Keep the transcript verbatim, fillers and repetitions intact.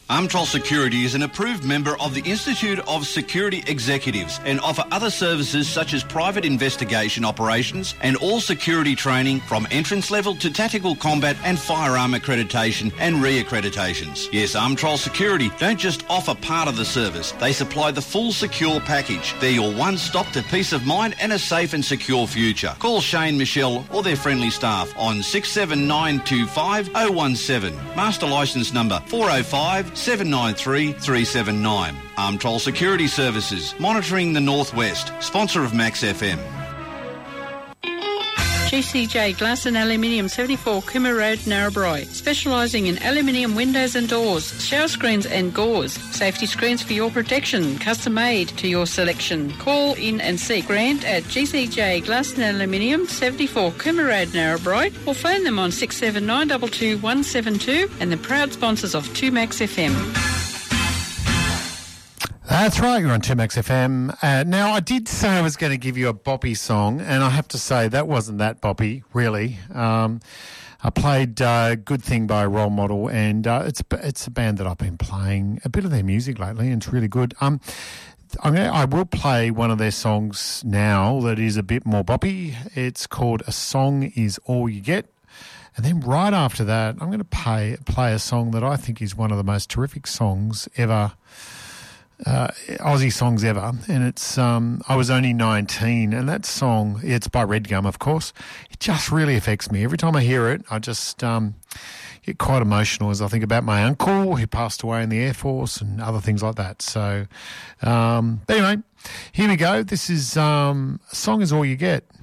Armtrol Security is an approved member of the Institute of Security Executives and offer other services such as private investigation operations and all security training from entrance level to tactical combat and firearm accreditation and re-accreditations. Yes, Armtrol Security don't just offer part of the service, they supply the full secure package. They're your one-stop to peace of mind and a safe and secure future. Call Shane, Michelle or their friendly staff on six seven nine two five oh one seven. Master licence number four oh five seven nine three three seven nine. Armtrol Security Services, monitoring the Northwest, sponsor of Max F M. G C J Glass and Aluminium, seventy-four Cooma Road, Narrabri, specialising in aluminium windows and doors, shower screens and gauze, safety screens for your protection, custom made to your selection. Call in and see Grant at G C J Glass and Aluminium, seventy-four Cooma Road, Narrabri, or phone them on six seven nine two two one seven two, and the proud sponsors of two Max F M. That's right, you're on two Max F M. Uh, now, I did say I was going to give you a boppy song, and I have to say that wasn't that boppy, really. Um, I played uh, Good Thing by Role Model, and uh, it's it's a band that I've been playing a bit of their music lately, and it's really good. Um, I'm gonna, I will play one of their songs now that is a bit more boppy. It's called A Song Is All You Get. And then right after that, I'm going to play, play a song that I think is one of the most terrific songs ever, Uh, Aussie songs ever, and it's um, I Was Only nineteen, and that song, it's by Red Gum, of course. It just really affects me. Every time I hear it, I just um, get quite emotional as I think about my uncle who passed away in the Air Force and other things like that. So, um, anyway, here we go. This is um, A Song Is All You Get.